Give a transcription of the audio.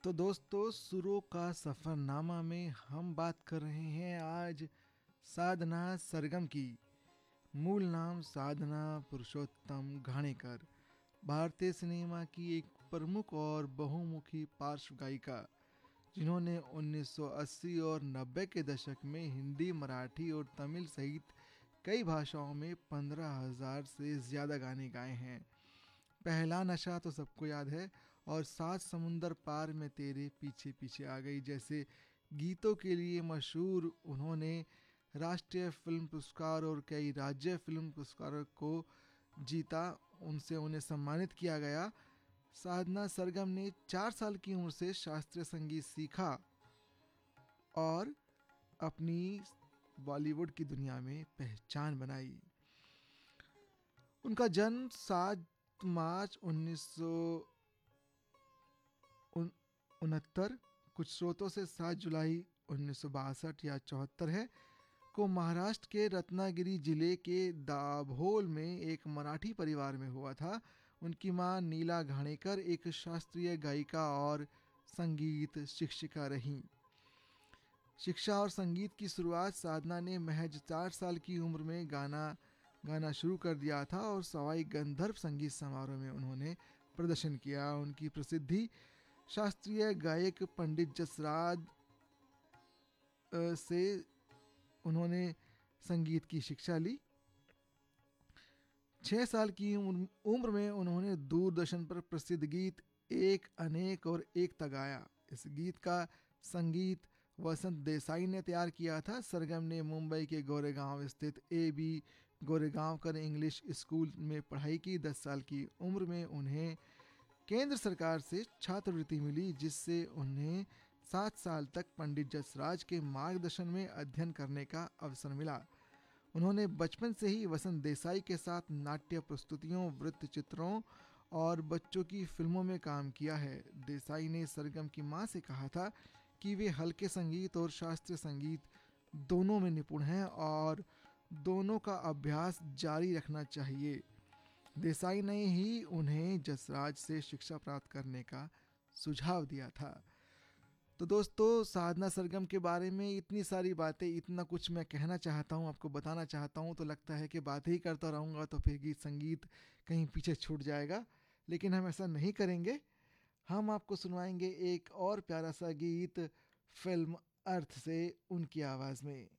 तो दोस्तों, सुरों का सफ़रनामा में हम बात कर रहे हैं आज साधना सरगम की। मूल नाम साधना पुरुषोत्तम घाणेकर, भारतीय सिनेमा की एक प्रमुख और बहुमुखी पार्श्व गायिका, जिन्होंने 1980 और 90 के दशक में हिंदी, मराठी और तमिल सहित कई भाषाओं में 15,000 से ज़्यादा गाने गाए हैं। पहला नशा तो सबको याद है, और सात समुंदर पार में तेरे पीछे पीछे आ गई जैसे गीतों के लिए मशहूर उन्होंने राष्ट्रीय फिल्म पुरस्कार और कई राज्य फिल्म पुरस्कारों को जीता। उनसे उन्हें सम्मानित किया गया। साधना सरगम ने 4 साल की उम्र से शास्त्रीय संगीत सीखा और अपनी बॉलीवुड की दुनिया में पहचान बनाई। उनका जन्म 7 मार्च 1969, कुछ स्रोतों से 7 जुलाई 1962 या 74 है, को महाराष्ट्र के रत्नागिरी जिले के दाभोल में एक मराठी परिवार में हुआ था। उनकी मां नीला घाणेकर एक शास्त्रीय गायिका और संगीत शिक्षिका रहीं। शिक्षा और संगीत की शुरुआत साधना ने महज 4 साल की उम्र में गाना शुरू कर दिया था और सवाई गंधर्व संगीत समारोह में उन्होंने प्रदर्शन किया। उनकी प्रसिद्धि शास्त्रीय गायक पंडित जसराज से उन्होंने संगीत की शिक्षा ली। 6 साल की उम्र में उन्होंने दूरदर्शन पर प्रसिद्ध गीत एक अनेक और एकता गाया। इस गीत का संगीत वसंत देसाई ने तैयार किया था। सरगम ने मुंबई के गोरेगांव स्थित AB गोरेगांवकर इंग्लिश स्कूल में पढ़ाई की। 10 साल की उम्र में उन्हें केंद्र सरकार से छात्रवृत्ति मिली, जिससे उन्हें 7 साल तक पंडित जसराज के मार्गदर्शन में अध्ययन करने का अवसर मिला। उन्होंने बचपन से ही वसंत देसाई के साथ नाट्य प्रस्तुतियों, वृत्त चित्रों और बच्चों की फिल्मों में काम किया है। देसाई ने सरगम की मां से कहा था कि वे हल्के संगीत और शास्त्रीय संगीत दोनों में निपुण हैं और दोनों का अभ्यास जारी रखना चाहिए। देसाई ने ही उन्हें जसराज से शिक्षा प्राप्त करने का सुझाव दिया था। तो दोस्तों, साधना सरगम के बारे में इतनी सारी बातें, इतना कुछ मैं कहना चाहता हूँ, आपको बताना चाहता हूँ, तो लगता है कि बातें ही करता रहूँगा तो फिर गीत संगीत कहीं पीछे छूट जाएगा। लेकिन हम ऐसा नहीं करेंगे। हम आपको सुनवाएंगे एक और प्यारा सा गीत फिल्म अर्थ से, उनकी आवाज़ में।